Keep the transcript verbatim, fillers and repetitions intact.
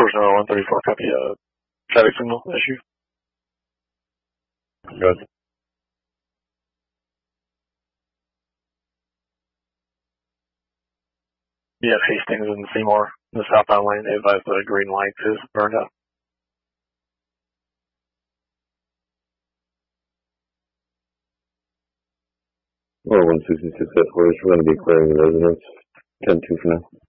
Source number one thirty-four, copy, uh, traffic signal issue. Good. Yeah, Hastings and Seymour, in the southbound lane, they advised the green light is burned out. Or one sixty-six at first, we're going to be clearing the residence. ten two for now.